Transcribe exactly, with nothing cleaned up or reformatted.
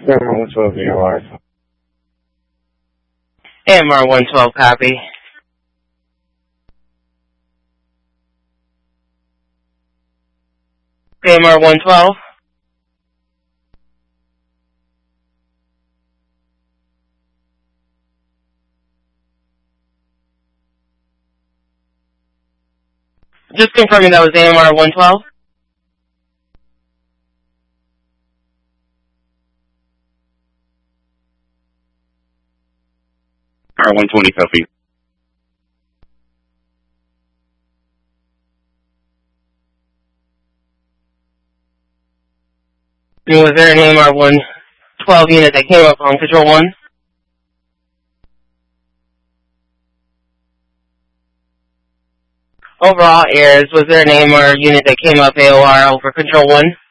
AMR one twelve, A O R. A M R one twelve, copy. A M R one twelve. Just confirming that was A M R one twelve. R one twenty, copy. And was there an A M R one twelve unit that came up on Control one? Overall errors, was there an A M R unit that came up A O R over Control one?